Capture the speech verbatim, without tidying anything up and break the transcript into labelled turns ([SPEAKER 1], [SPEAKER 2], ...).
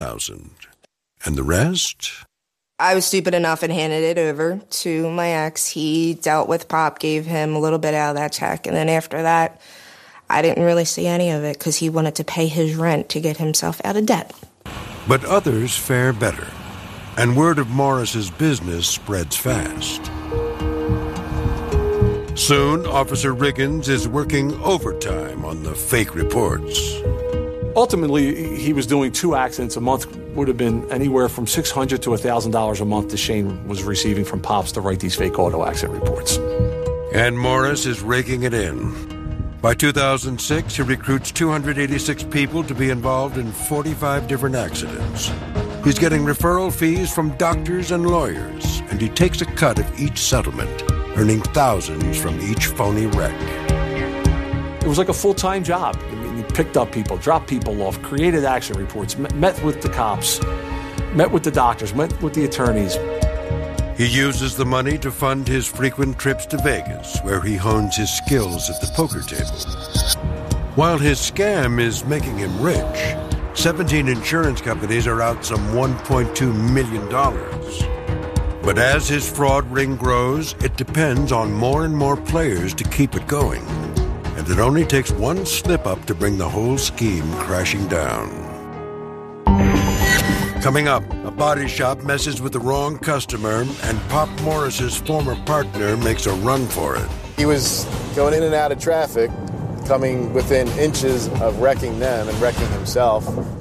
[SPEAKER 1] thousand. And the rest?
[SPEAKER 2] I was stupid enough and handed it over to my ex. He dealt with Pop, gave him a little bit out of that check. And then after that, I didn't really see any of it because he wanted to pay his rent to get himself out of debt.
[SPEAKER 1] But others fare better. And word of Morris's business spreads fast. Soon, Officer Riggins is working overtime on the fake reports.
[SPEAKER 3] Ultimately, he was doing two accidents a month. Would have been anywhere from six hundred dollars to one thousand dollars a month that Shane was receiving from Pops to write these fake auto accident reports.
[SPEAKER 1] And Morris is raking it in. By two thousand six, he recruits two hundred eighty-six people to be involved in forty-five different accidents. He's getting referral fees from doctors and lawyers, and he takes a cut of each settlement, earning thousands from each phony wreck.
[SPEAKER 3] It was like a full-time job. I mean, he picked up people, dropped people off, created accident reports, met with the cops, met with the doctors, met with the attorneys.
[SPEAKER 1] He uses the money to fund his frequent trips to Vegas, where he hones his skills at the poker table. While his scam is making him rich, seventeen insurance companies are out some one point two million dollars. But as his fraud ring grows, it depends on more and more players to keep it going. And it only takes one slip-up to bring the whole scheme crashing down. Coming up, a body shop messes with the wrong customer, and Pop Morris's former partner makes a run for it.
[SPEAKER 4] He was going in and out of traffic, coming within inches of wrecking them and wrecking himself.